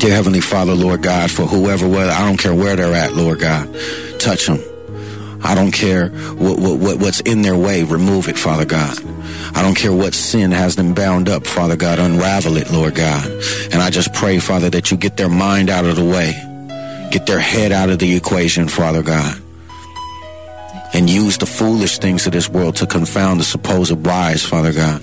Dear Heavenly Father, Lord God, for whoever, I don't care where they're at, Lord God, touch them. I don't care what's in their way, remove it, Father God. I don't care what sin has them bound up, Father God, unravel it, Lord God. And I just pray, Father, that you get their mind out of the way, get their head out of the equation, Father God, and use the foolish things of this world to confound the supposed wise, Father God,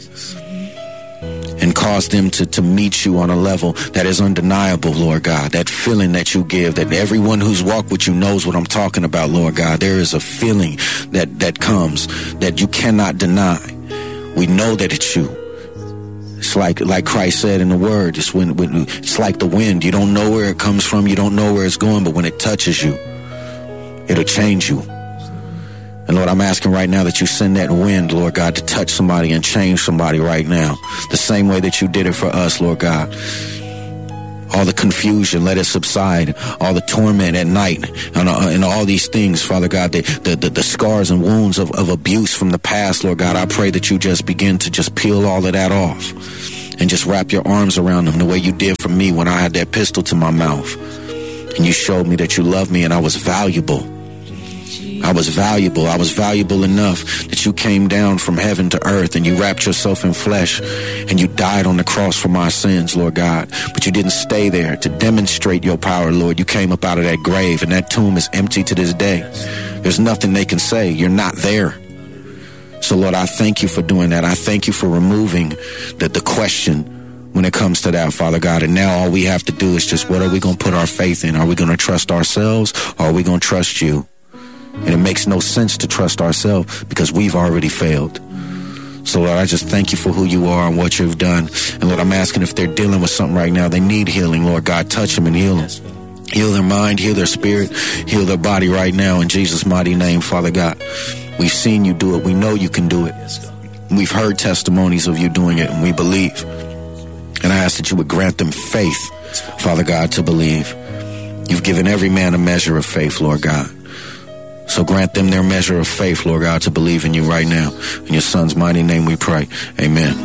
and cause them to meet you on a level that is undeniable, Lord God. That feeling that you give, that everyone who's walked with you knows what I'm talking about, Lord God. There is a feeling that comes that you cannot deny. We know that it's you. It's like Christ said in the Word, it's like the wind. You don't know where it comes from, you don't know where it's going, but when it touches you, it'll change you. And Lord, I'm asking right now that you send that wind, Lord God, to touch somebody and change somebody right now. The same way that you did it for us, Lord God. All the confusion, let it subside. All the torment at night and all these things, Father God, the scars and wounds of abuse from the past, Lord God, I pray that you just begin to just peel all of that off and just wrap your arms around them the way you did for me when I had that pistol to my mouth. And you showed me that you loved me and I was valuable. I was valuable. I was valuable enough that you came down from heaven to earth and you wrapped yourself in flesh and you died on the cross for my sins, Lord God. But you didn't stay there to demonstrate your power, Lord. You came up out of that grave and that tomb is empty to this day. There's nothing they can say. You're not there. So, Lord, I thank you for doing that. I thank you for removing the question when it comes to that, Father God. And now all we have to do is just, what are we going to put our faith in? Are we going to trust ourselves or are we going to trust you? And it makes no sense to trust ourselves because we've already failed. So, Lord, I just thank you for who you are and what you've done. And, Lord, I'm asking if they're dealing with something right now, they need healing, Lord God, touch them and heal them. Heal their mind, heal their spirit, heal their body right now in Jesus' mighty name, Father God. We've seen you do it. We know you can do it. We've heard testimonies of you doing it, and we believe. And I ask that you would grant them faith, Father God, to believe. You've given every man a measure of faith, Lord God. So grant them their measure of faith, Lord God, to believe in you right now. In your Son's mighty name we pray. Amen.